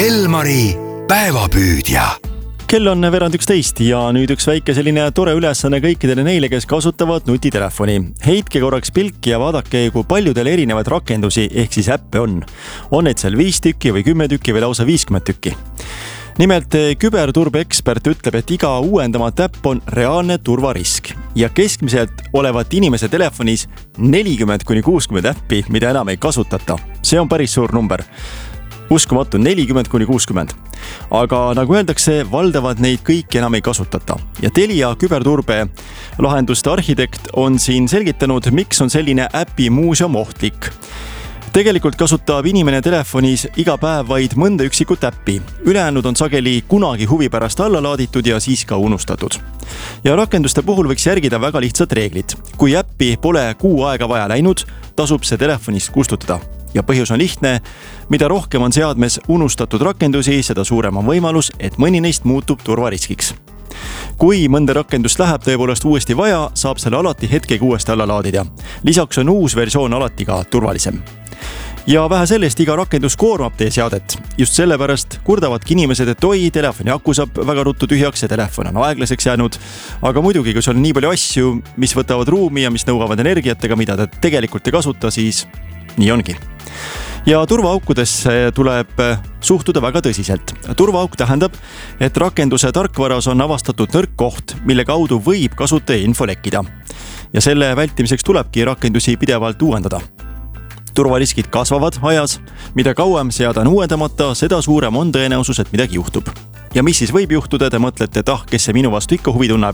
Elmari päevapüüdja. Kell on 11 ja nüüd üks väike selline tore ülesanne kõikidele neile, kes kasutavad nutitelefoni. Heitke korraks pilki ja vaadake, kui palju teil erinevaid rakendusi ehk siis äppe on. On need seal 5 tükki või 10 tükki või lausa 50 tükki. Nimelt küberturbeekspert ütleb, et iga uuendamata äpp on reaalne turvarisk ja keskmiselt olevat inimese telefonis 40-60 äppi, mida enam ei kasutata. See on päris suur number. Uskumatu, 40-60. Aga nagu öeldakse, valdavad neid kõik enam ei kasutata. Ja Telia küberturbe lahenduste arhitekt on siin selgitanud, miks on selline äpi muuseum ohtlik. Tegelikult kasutab inimene telefonis iga päev vaid mõnda üksikut äppi. Ülejäänud on sageli kunagi huvi pärast alla laaditud ja siis ka unustatud. Ja rakenduste puhul võiks järgida väga lihtsad reeglid. Kui äppi pole kuu aega vaja läinud, tasub see telefonist kustutada. Ja põhjus on lihtne, mida rohkem on seadmes unustatud rakendusi, seda suurem on võimalus, et mõni neist muutub turvariskiks. Kui mõnda rakendust läheb tõepoolest uuesti vaja, saab selle alati hetkega uuesti alla laadida. Lisaks on uus versioon alati ka turvalisem. Ja vähe sellest, iga rakendus koormab teie seadet. Just sellepärast kurdavadki inimesed, et oi, telefoni aku saab väga ruttu tühjaks ja telefon on aeglaseks jäänud. Aga muidugi, kui sul on nii palju asju, mis võtavad ruumi ja mis nõuavad energiatega, mida te tegelikult ei kasuta, siis nii ongi. Ja turvaaukudesse tuleb suhtuda väga tõsiselt. Turvaauk tähendab, et rakenduse tarkvaras on avastatud nõrk koht, mille kaudu võib kasutaja info lekkida. Ja selle vältimiseks tulebki rakendusi pidevalt uuendada. Turvariskid kasvavad ajas, mida kauem seada on uuendamata, seda suurem on tõenäosus, et midagi juhtub. Ja mis siis võib juhtuda, te mõtlete, et kes see minu vastu ikka huvi tunneb.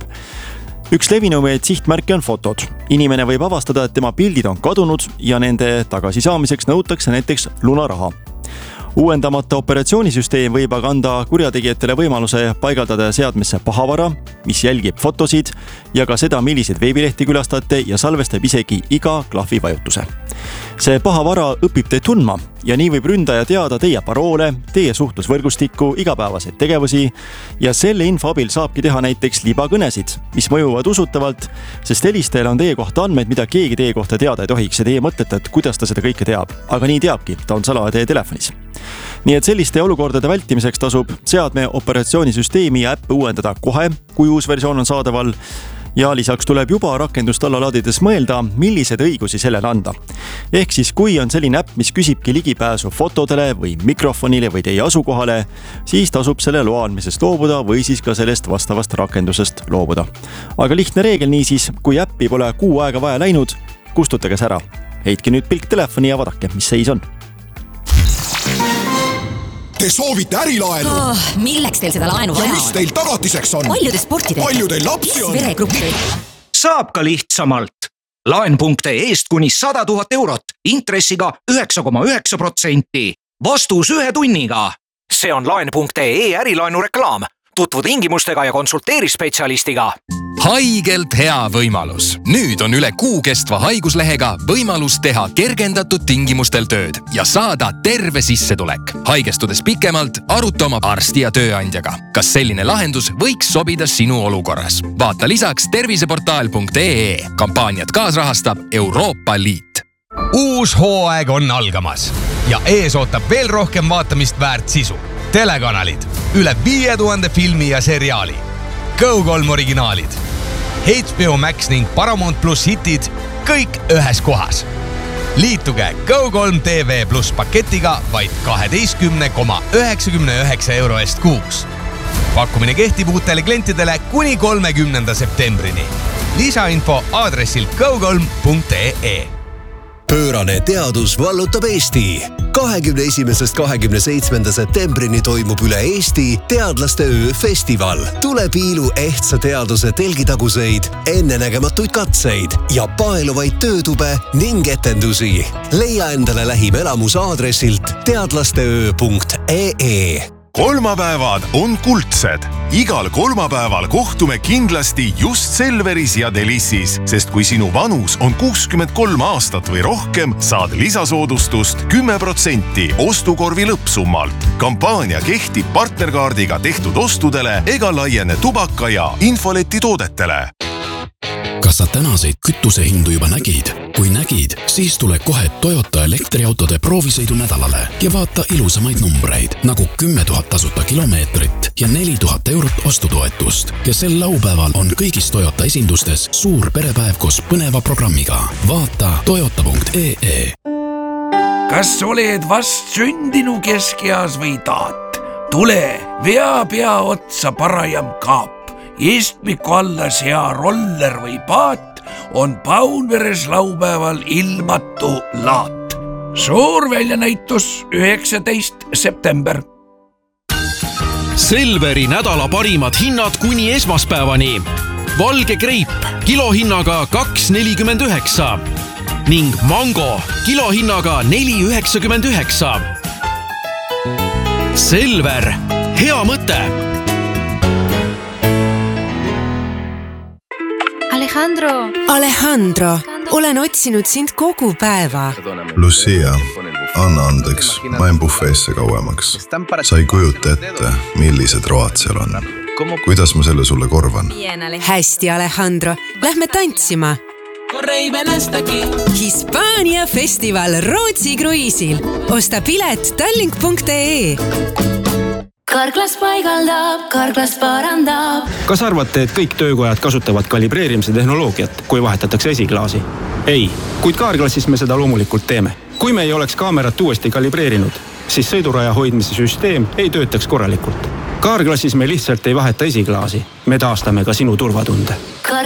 Üks levinumeid sihtmärke on fotod. Inimene võib avastada, et tema pildid on kadunud ja nende tagasisaamiseks nõutakse näiteks lunaraha. Uuendamata operatsioonisüsteem võib aga anda kurjategijatele võimaluse paigaldada seadmesse pahavara, mis jälgib fotosid ja ka seda, milliseid veebilehti külastate ja salvestab isegi iga klahvi vajutuse. See pahavara õpib teid tundma ja nii võib ründaja teada teie paroole, teie suhtlusvõrgustikku, igapäevaseid tegevusi ja selle info abil saabki teha näiteks libakõnesid, mis mõjuvad usutavalt, sest helistajal on teie kohta andmeid, mida keegi teie kohta teada ei tohiks ja teie mõtlete, et kuidas ta seda kõike teab. Aga nii teabki, ta on salaja teie telefonis. Nii et selliste olukordade vältimiseks tasub seadme operatsioonisüsteemi ja äppe uuendada kohe, kui uus versioon on saadaval. Ja lisaks tuleb juba rakendust alla laadides mõelda, millised õigusi sellele anda. Ehk siis, kui on selline äpp, mis küsibki ligipääsu fotodele või mikrofonile või teie asukohale, siis tasub selle loa andmisest loobuda või siis ka sellest vastavast rakendusest loobuda. Aga lihtne reegel niisiis, kui äppi pole kuu aega vaja läinud, kustutage see ära. Heitke nüüd pilk telefoni ja vaadake, mis seis on. Te soovite ärilaenu? Milleks teil seda laenu vaja ja mis on? teil tagatiseks on? Palju te sporti teete? Palju teil lapsi on? Veregruppi. Saab ka lihtsamalt. Laen.eest kuni 100 000 eurot, intressiga 9,9%. Vastus 1 tunniga. See on Laen.ee ärilaenu reklaam. Tutvu tingimustega ja konsulteeri spetsialistiga. Haigelt hea võimalus. Nüüd on üle kuu kestva haiguslehega võimalus teha kergendatud tingimustel tööd ja saada terve sissetulek. Haigestudes pikemalt, aruta oma arsti ja tööandjaga. Kas selline lahendus võiks sobida sinu olukorras? Vaata lisaks terviseportaal.ee. Kampaaniat kaasrahastab Euroopa Liit. Uus hooaeg on algamas ja ees ootab veel rohkem vaatamist väärt sisu. Telekanalid, üle 5000 filmi ja seriaali. Go3 originaalid, HBO Max ning Paramount Plus hitid, kõik ühes kohas. Liituge Go3 TV Plus paketiga vaid 12,99 euro eest kuus. Pakkumine kehtib uutele klientidele kuni 30. septembrini. Lisainfo aadressil go3.ee. Pöörane teadus vallutab Eesti. 21.–27. septembrini toimub üle Eesti teadlaste öö festival. Tule piilu ehtsa teaduse telgitaguseid, ennenägematuid katseid ja paeluvaid töötube ning etendusi. Leia endale lähim elamus aadressilt teadlasteöö.ee. Kolmapäevad on kuldsed. Igal kolmapäeval kohtume kindlasti just Selveris ja Delissis, sest kui sinu vanus on 63 aastat või rohkem, saad lisasoodustust 10% ostukorvi lõppsummalt. Kampaania kehtib partnerkaardiga tehtud ostudele ega laiene tubaka ja infoleti toodetele. Kas sa tänaseid kütusehindu juba nägid? Kui nägid, siis tule kohe Toyota elektriautode proovisõidu nädalale ja vaata ilusamaid numbreid, nagu 10 000 tasuta kilomeetrit ja 4000 eurot ostutoetust. Ja sel laupäeval on kõigis Toyota esindustes suur perepäev koos põneva programmiga. Vaata toyota.ee. Kas oled vast sündinu keskeas või taat? Tule, vea pea otsa parajam kaap. Istmiku alla sea roller või paat on Paunveres laupäeval ilmatu laat. Suur väljanäitus 19. september. Selveri nädala parimad hinnad kuni esmaspäevani. Valge kreip kilohinnaga 2,49 ning mango kilohinnaga 4,99. Selver, hea mõte! Alejandro, olen otsinud sind kogu päeva. Lucia, anna andeks, ma jäin bufeesse kauemaks. Sa ei kujuta ette, millised road seal on. Kuidas ma selle sulle korvan? Hästi, Alejandro. Lähme tantsima. Hispaania festival Rootsi kruiisil. Osta pilet tallink.ee. Carglass paigaldab, Carglass parandab. Kas arvate, et kõik töökojad kasutavad kalibreerimise tehnoloogiat, kui vahetatakse esiklaasi? Ei, kuid Carglassis me seda loomulikult teeme. Kui me ei oleks kaamerat uuesti kalibreerinud, siis sõiduraja hoidmise süsteem ei töötaks korralikult. Carglassis me lihtsalt ei vaheta esiklaasi. Me taastame ka sinu turvatunde.